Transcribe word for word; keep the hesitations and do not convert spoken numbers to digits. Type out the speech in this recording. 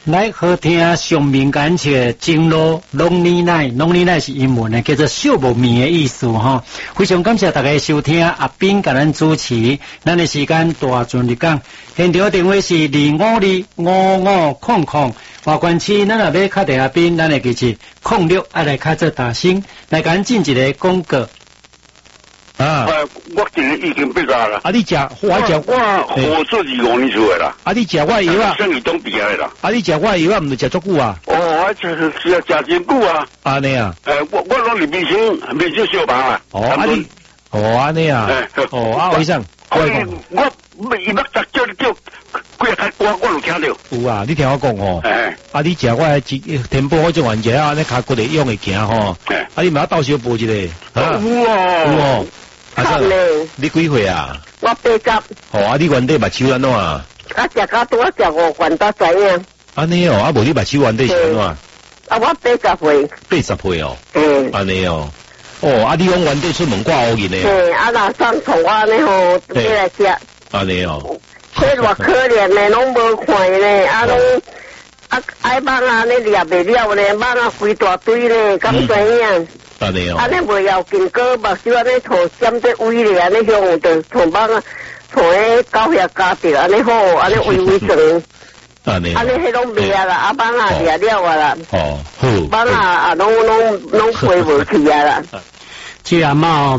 来好听上面感谢经络Lonely Night，Lonely Night 是英文的，叫做寂寞眠的意思哈。非常感谢大家收听阿斌甲咱主持，咱的时间大尽入港。现场电话是二五二五五空空，外关区咱若要敲电阿斌，咱的记是空六，爱来敲做大声，来赶进一个广告。 啊！我今日已经毕业啦。啊，你食我食我我做二五年出来啦。啊，你食我药啊？生意都毕业啦。啊，你食我药啊？唔是食足久啊？哦，我食食食真久啊。安尼啊？诶，我我拢是明星明星小房啊。哦，啊你哦安尼啊？哦啊，为啥？我我伊捌叫你叫几下我我有听到。有啊，你听我讲吼。诶。啊，你食我填补我种原则啊，安尼骹骨会用会行吼。诶。啊，你嘛到时补一个。有哦。有哦。啊，你几岁啊？我八十。哦，啊，你原底目睭安怎啊？啊，食到拄啊食五罐才知影。安尼哦，啊，无你目睭原底是安怎？啊，我八十岁。八十岁哦。嗯。安尼哦。哦，啊，你讲原底出门挂乌银的。嘿，啊，若送从我安尼吼，你来食。安尼哦。这偌可怜的，拢无看呢，啊，拢啊爱帮啊，你掠袂了呢，帮啊规大堆呢，敢知影？安尼哦，安尼袂要紧，个目睭安尼涂沾在胃里，安尼用着涂帮啊，涂迄狗血加着，安尼好，安尼微微长。安尼，安尼迄拢袂啊啦，啊帮啊掠了啊啦。哦，好。帮啊啊，拢拢拢飞无去啊啦。这阿嬷。